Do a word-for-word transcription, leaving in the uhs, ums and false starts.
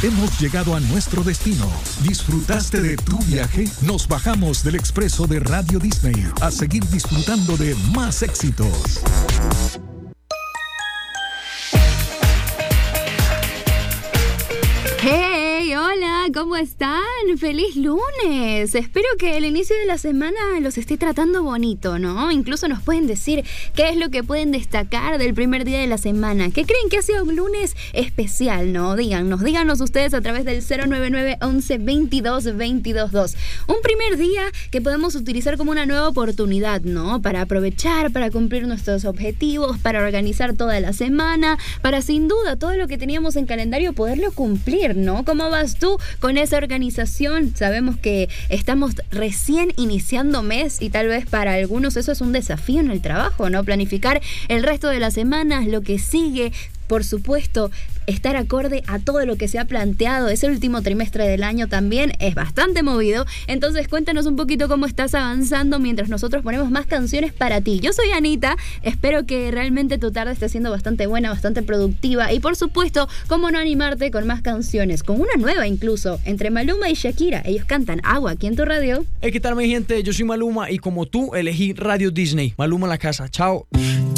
Hemos llegado a nuestro destino. ¿Disfrutaste de tu viaje? Nos bajamos del expreso de Radio Disney a seguir disfrutando de más éxitos. ¡Hey! Hola, ¿cómo están? ¡Feliz lunes! Espero que el inicio de la semana los esté tratando bonito, ¿no? Incluso nos pueden decir qué es lo que pueden destacar del primer día de la semana. ¿Qué creen que ha sido un lunes especial, no? Díganos, díganos ustedes a través del cero nueve nueve once veintidós veintidós dos. Un primer día que podemos utilizar como una nueva oportunidad, ¿no? Para aprovechar, para cumplir nuestros objetivos, para organizar toda la semana, para sin duda todo lo que teníamos en calendario poderlo cumplir, ¿no? ¿Cómo vas tú con esa organización? Sabemos que estamos recién iniciando mes y tal vez para algunos eso es un desafío en el trabajo, ¿no? Planificar el resto de las semanas, lo que sigue. Por supuesto, estar acorde a todo lo que se ha planteado. Es el último trimestre del año también, es bastante movido. Entonces cuéntanos un poquito cómo estás avanzando mientras nosotros ponemos más canciones para ti. Yo soy Anita, espero que realmente tu tarde esté siendo bastante buena, bastante productiva. Y por supuesto, cómo no animarte con más canciones, con una nueva incluso, entre Maluma y Shakira. Ellos cantan Agua aquí en tu radio. Hey, ¿qué tal mi gente? Yo soy Maluma y como tú elegí Radio Disney. Maluma en la casa, chao.